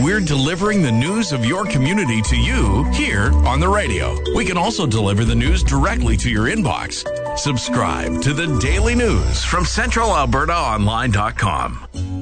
we're delivering the news of your community to you here on the radio. We can also deliver the news directly to your inbox. Subscribe to the Daily News from CentralAlbertaOnline.com.